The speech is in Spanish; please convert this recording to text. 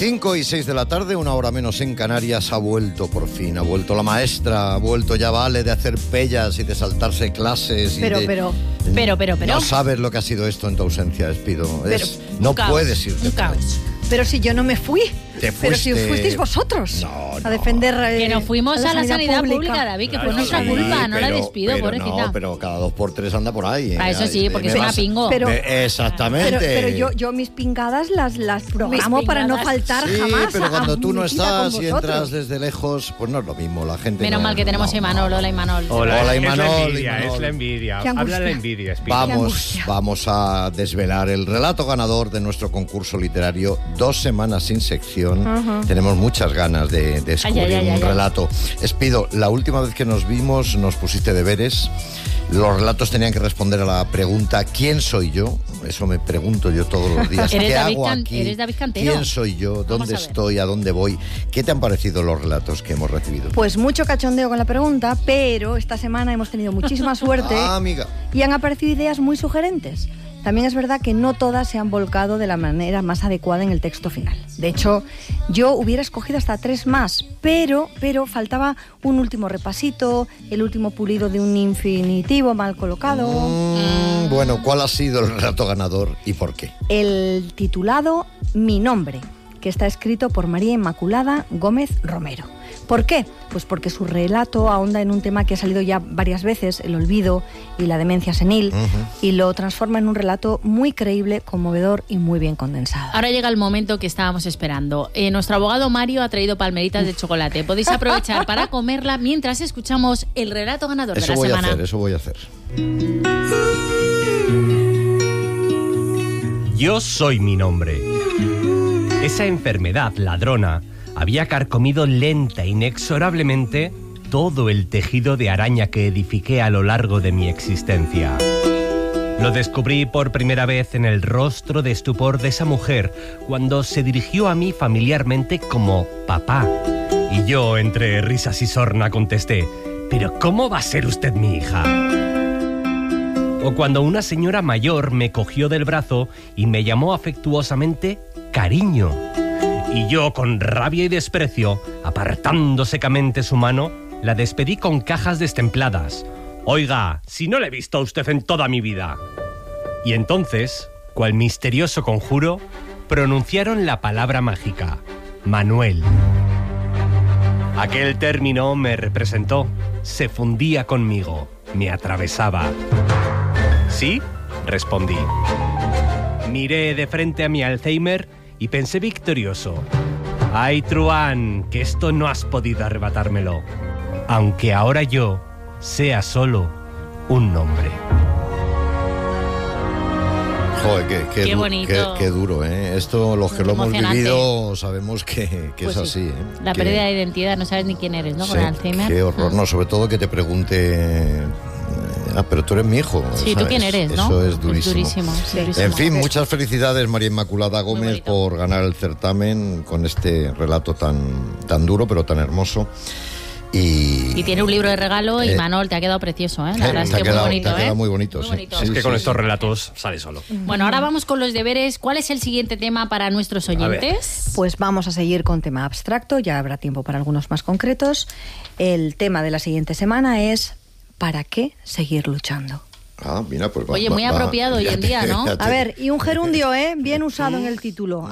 5:06 de la tarde, una hora menos en Canarias, ha vuelto por fin, ha vuelto la maestra, ha vuelto, ya vale de hacer pellas y de saltarse clases. Pero. No sabes lo que ha sido esto en tu ausencia, Espido. No puedes irte. Un caos. Pero si yo no me fui. Pero si fuisteis vosotros a defender que nos fuimos a la sanidad pública, David, que fue nuestra culpa, no la despido, pobrecita. No, pero cada 2x3 anda por ahí. Eso sí, porque es una pingo. Exactamente. Pero yo mis pingadas las programo para no faltar jamás. Pero cuando tú no estás y entras desde lejos, pues no es lo mismo. La gente menos mal que tenemos a Imanol. Hola, Imanol. Hola, Imanol. Es la envidia. Habla la envidia, Espido. Vamos a desvelar el relato ganador de nuestro concurso literario. 2 semanas sin sección. Tenemos muchas ganas de descubrir un relato. Espido, la última vez que nos vimos nos pusiste deberes. Los relatos tenían que responder a la pregunta ¿quién soy yo? Eso me pregunto yo todos los días. ¿Qué hago aquí? ¿Eres David Cantero? ¿Quién soy yo? ¿Dónde estoy? ¿A dónde voy? ¿Qué te han parecido los relatos que hemos recibido? Pues mucho cachondeo con la pregunta, pero esta semana hemos tenido muchísima suerte amiga. Y han aparecido ideas muy sugerentes. También es verdad que no todas se han volcado de la manera más adecuada en el texto final. De hecho, yo hubiera escogido hasta 3 más, pero faltaba un último repasito, el último pulido de un infinitivo mal colocado. Bueno, ¿cuál ha sido el relato ganador y por qué? El titulado Mi nombre, que está escrito por María Inmaculada Gómez Romero. ¿Por qué? Pues porque su relato ahonda en un tema que ha salido ya varias veces, el olvido y la demencia senil, y lo transforma en un relato muy creíble, conmovedor y muy bien condensado. Ahora llega el momento que estábamos esperando. Nuestro abogado Mario ha traído palmeritas de chocolate. Podéis aprovechar para comerla mientras escuchamos el relato ganador de la semana. Eso voy a hacer. Yo soy mi nombre. Esa enfermedad ladrona había carcomido lenta e inexorablemente todo el tejido de araña que edifiqué a lo largo de mi existencia. Lo descubrí por primera vez en el rostro de estupor de esa mujer cuando se dirigió a mí familiarmente como papá. Y yo, entre risas y sorna, contesté: ¿pero cómo va a ser usted mi hija? O cuando una señora mayor me cogió del brazo y me llamó afectuosamente cariño. Y yo, con rabia y desprecio, apartando secamente su mano, la despedí con cajas destempladas. Oiga, si no le he visto a usted en toda mi vida. Y entonces, cual misterioso conjuro, pronunciaron la palabra mágica: Manuel. Aquel término me representó, se fundía conmigo, me atravesaba. ¿Sí? Respondí. Miré de frente a mi Alzheimer y pensé victorioso: ay, Truán, que esto no has podido arrebatármelo, aunque ahora yo sea solo un nombre. Joder, qué bonito. Qué duro, ¿eh? Esto, los que lo hemos vivido, sabemos que pues es así, ¿eh? La pérdida de identidad, no sabes ni quién eres, ¿no? Con el Alzheimer. Qué horror, no, sobre todo que te pregunte... pero tú eres mi hijo. Sí, ¿sabes? ¿Tú quién eres, no? Eso es durísimo. Es durísimo. En fin, muchas felicidades, María Inmaculada Gómez, por ganar el certamen con este relato tan duro, pero tan hermoso. Y tiene un libro de regalo y Manol, te ha quedado precioso, ¿eh? La verdad es que muy bonito, te ha quedado muy bonito, muy bonito. Es que con estos relatos sale solo. Bueno, ahora vamos con los deberes. ¿Cuál es el siguiente tema para nuestros oyentes? Pues vamos a seguir con tema abstracto, ya habrá tiempo para algunos más concretos. El tema de la siguiente semana es ¿para qué seguir luchando? Mira, pues oye, muy apropiado hoy en día, ¿no? A ver, y un gerundio, bien usado en el título.